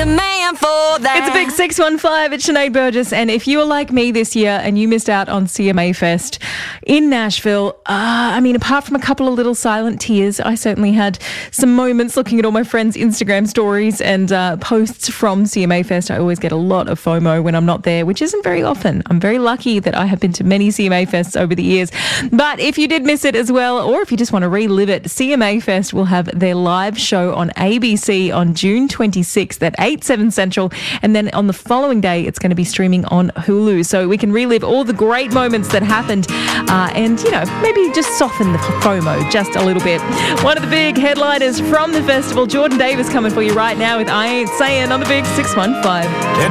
man for that. It's a big 615. It's Sinead Burgess. And if you were like me this year and you missed out on CMA Fest in Nashville, apart from a couple of little silent tears, I certainly had some moments looking at all my friends' Instagram stories and posts from CMA Fest. I always get a lot of FOMO when I'm not there, which isn't very often. I'm very lucky that I have been to many CMA Fests over the years. But if you did miss it as well, or if you just want to relive it, CMA Fest will have their live show on ABC on June 26th at 8/7 Central. And then on the following day, it's going to be streaming on Hulu. So we can relive all the great moments that happened and, maybe just soften the FOMO just a little bit. One of the big headliners from the festival, Jordan Davis, coming for you right now with I Ain't Saying on the big 615.